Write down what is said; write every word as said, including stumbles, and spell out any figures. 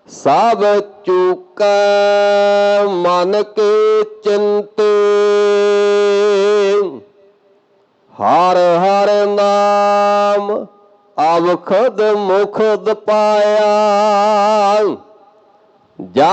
ਸਭ ਚੂਕੈ ਮਨ ਕੇ ਚਿੰਤੇ। ਹਰ ਹਰ ਨਾਮ ਅਵਖਦ ਮੁਖਦ ਪਾਇਆ।